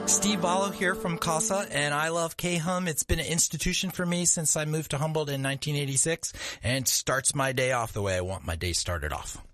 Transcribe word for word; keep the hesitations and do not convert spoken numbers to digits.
Steve Ballo here from CASA, and I love K-Hum. It's been an institution for me since I moved to Humboldt in nineteen eighty-six, and starts my day off the way I want my day started off.